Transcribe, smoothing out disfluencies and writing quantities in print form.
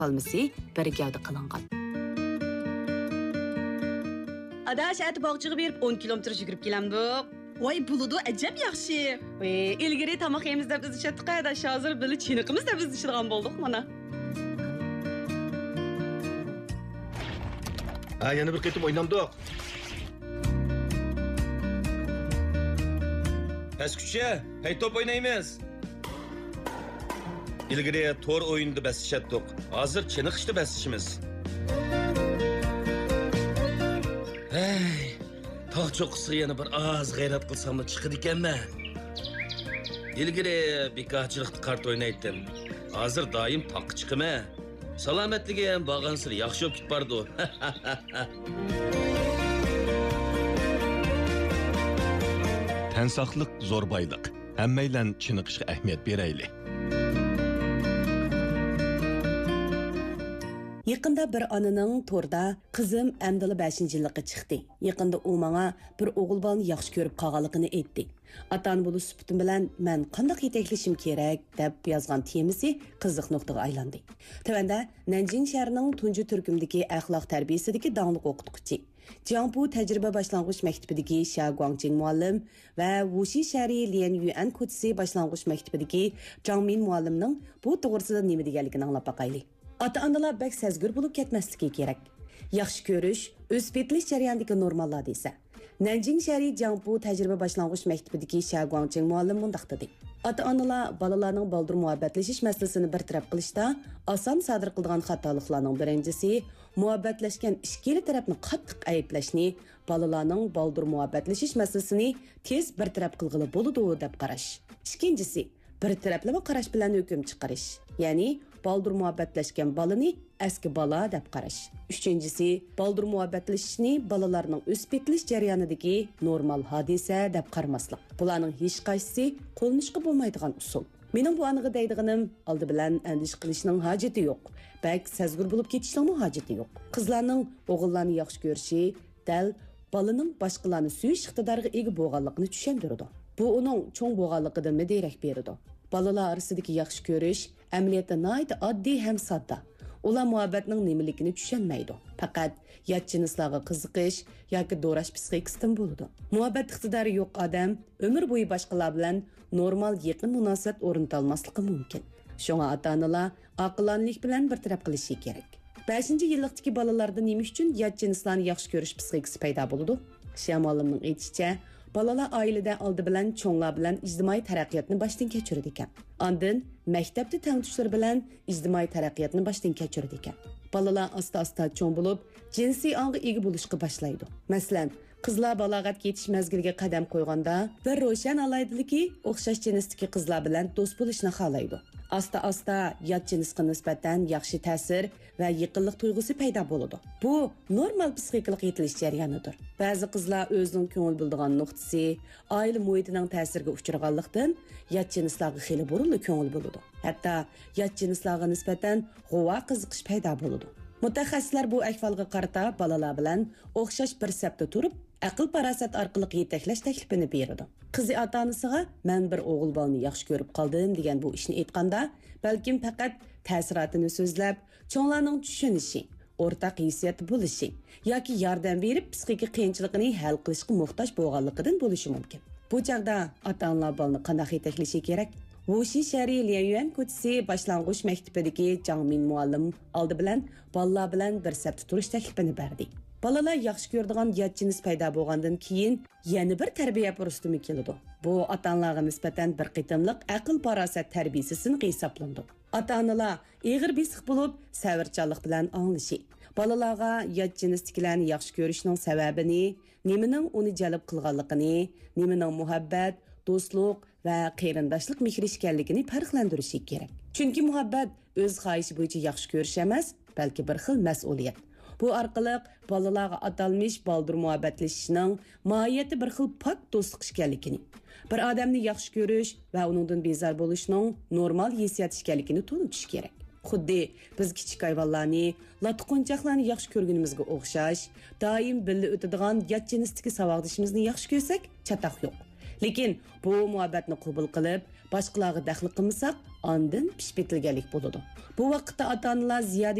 palmisi bir gavda qilingan. Adaş ət bağçığı verib 10 kilometr yugurib kelamdik. Voy buludu ajab yaxshi. İlgari tamoq yeymiz deb biz ishlatdik, adaş hozir bili chiniqimiz deb biz ishlatgan boldik mana. Ha, yana bir qitim o'ynamdik. Pastkucha, hay top o'ynaymiz. İlgari tor o'yinda bas ishlatdik. Hozir chiniqishda bas ishimiz. Hey, tog' cho'qqisiga yana bir oz g'ayrat qilsam chiqadi ekanman. İlgari bekorchilikda kart o'ynaydim. Hozir doim toqqa chiqaman. Salomatligi ham borgansir yaxshi bo'lib ketbardi. Tan saqliq zo'r boyliq. Hammaylan chiniqishga ahamiyat berayli. Yaqında bir ananing to'rda qizim Amdala 5-yillikka chiqdi. Yaqında u menga bir o'g'il bolani yaxshi ko'rib qolganligini aytdi. Atan bo'lish suputim bilan men qanday yetaklashim kerak deb yozgan temisi qiziq nuqtaga aylandi. Tövanda Nanjing shahrining tunji turkumdagi axloq tarbiyasidagi danglik o'qituvchi Jiangpu tajriba boshlang'ich maktabidagi Xia Guangjing muallim va Wuxi shahri Lian Yuan ko'chasi boshlang'ich maktabidagi Zhang Min muallimning bu to'g'risida nima deganligini anglab boqaylik. Ota-onalar bak sezgir bo'lib ketmasligi kerak. Yaxshi ko'rish, o'sib yetilish jarayonidagi normallar desa. Nanjing shahri Jiangpu tajriba boshlang'ich maktabidagi Xia Guangjing muallim mundaq dedi. Ota-onalar bolalarning baldur muhabbatlashish masalasini bartaraf qilishda oson sodir qiladigan xatoliklarning birinchisi muhabbatlashgan ikkala tarafni qattiq ayblashni, bolalarning baldur muhabbatlashish masalasini tez bartaraf qilg'ili bo'ladi deb qarash. Ikkinchisi bir taraflama qarash bilan hukm chiqarish, ya'ni baldur muhabbatlashgan bolani eski bola deb qarash. Uchinchisi, baldur muhabbatlashishni bolalarning o'sib yetilish jarayonidagi normal hodisa deb qaramaslik. Bularning hech qaysisi qo'llanishga bo'lmaydigan usul. Mening bu aniq deydiganim oldi bilan andish qilishning hojati yo'q. Bak sezgir bo'lib ketishning hojati yo'q. Qizlarning o'g'illarni yaxshi ko'rishi dal bolaning boshqalarni suyish iqtidoriga ega bo'lganligini tushuntiradi. Bu uning cho'ng bo'lganligidan darak beradi. Balalar orasidagi yaxshi ko'rish amaliyotda nihoyat oddiy ham sodda. Ular muhabbatning nimaligini tushunmaydi. Faqat yot jinslarga qiziqish yoki do'rash psixikasidan bo'ladi. Muhabbat iqtidori yo'q odam umr bo'yi boshqalar bilan normal yaqin munosabat o'rnata olmasligi mumkin. Shunga ota-onalar aqlonlik bilan bartaraf qilishi kerak. 5-yillikdagi bolalarda nima uchun yot jinslarni yaxshi ko'rish psixikasi paydo bo'ladi? Shamolimning aytishicha, balalar oilada oldi bilan cho'nglar bilan ijtimoiy taraqqiyotni boshdan kechirdi ekan. Ondan maktabda tangtushlar bilan ijtimoiy taraqqiyotni boshdan kechirdi ekan. Balalar asta-asta cho'ng bo'lib, jinsiy ongga ega bo'lishga boshlaydi. Masalan, qizlar balog'atga yetish mazgiliga qadam qo'yganda bir ro'shan alaydiligi o'xshash jinsdagi qizlar bilan do'st bo'lishni xohlaydi. Asta-asta yot jinsga nisbatan yaxshi ta'sir va yaqinlik tuyg'usi paydo bo'ladi. Bu normal psixikalik yetilish jarayonidir. Ba'zi qizlar o'zining ko'ngil bildigan nuqtasi oila muhitining ta'siriga uchraganlikdan yot jinslarga xili burilib ko'ngil bo'ladi. Hatto yot jinslarga nisbatan g'uva qiziqish paydo bo'ladi. Mutaxassislar bu ahvolga qarata bolalar bilan o'xshash bir safda turib aql parasat orqali yetaklash taklifini beradi. Qizi ota-onasiga "Men bir o'g'il bolani yaxshi ko'rib qoldim" degan bu ishni aytganda, balkim faqat ta'sirotini so'zlab, cho'nglarning tushunishi, o'rtaq hissiyat bo'lishi yoki yordam berib psixik qiyinchilikni hal qilishga muhtoj bo'lganligidan bo'lishi mumkin. Bu chaqda ota-onalar bolani qanday yetaklashi kerak? Wuxi shahri Lianyuan ko'chasi boshlang'ich maktabidagi Zhang Min muallim oldi bilan bolalar bilan bir safda turish taklifini berdi. Balalar yaxshi ko'radigan yot jins paydo bo'lgandan keyin yana bir tarbiya fursati keladi. Bu ota-onalarga nisbatan bir qitimliq aql parasat tarbiyasini hisoblandi. Ota-onalar eg'ir besiq bo'lib, savrchanlik bilan anglashi, balalarga yot jinsliklarni yaxshi ko'rishning sababini, nimaning uni jalb qilganligini, nimaning muhabbat, do'stlik va qarindoshlik mehr ekanligini farqlantirishi kerak. Chunki muhabbat o'z xohishi bo'yicha yaxshi ko'rish emas, balki bir xil mas'uliyat. Bu orqali bolalarga atalmish baldur muhabbatlashishning mohiyati bir xil pok do'stlik ekanligini, bir odamni yaxshi ko'rish va uningdan bezor bo'lishning normal hissiyat ekanligini tunutish kerak. Xuddi biz kichik hayvonlarni, latqunchoqlarni yaxshi ko'rganimizga o'xshash, doim birga o'tadigan yot jinsdagi savodishimizni yaxshi ko'rsak, chatoq yo'q. Lekin bu muhabbatni qabul qilib, boshqalarga daxl qilmasak, andın pişbetilganlik bo'ladi. Bu vaqtda ota-onalar ziyoda